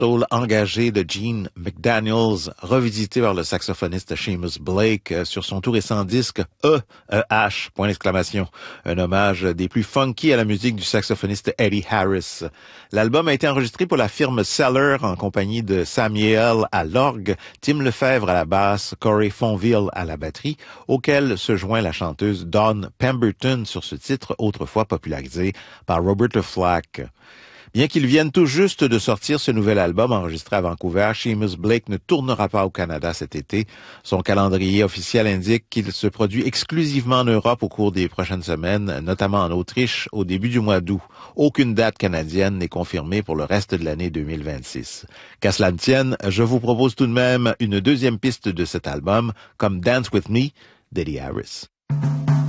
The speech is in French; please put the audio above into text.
soul engagé de Gene McDaniels, revisité par le saxophoniste Seamus Blake sur son tout récent disque E-E-H, point d'exclamation, un hommage des plus funky à la musique du saxophoniste Eddie Harris. L'album a été enregistré pour la firme Cellar en compagnie de Samuel à l'orgue, Tim Lefebvre à la basse, Corey Fonville à la batterie, auquel se joint la chanteuse Dawn Pemberton sur ce titre autrefois popularisé par Robert Flack. Bien qu'il vienne tout juste de sortir ce nouvel album enregistré à Vancouver, Seamus Blake ne tournera pas au Canada cet été. Son calendrier officiel indique qu'il se produit exclusivement en Europe au cours des prochaines semaines, notamment en Autriche au début du mois d'août. Aucune date canadienne n'est confirmée pour le reste de l'année 2026. Qu'à cela ne tienne, je vous propose tout de même une deuxième piste de cet album, comme Dance With Me d'Eddie Harris.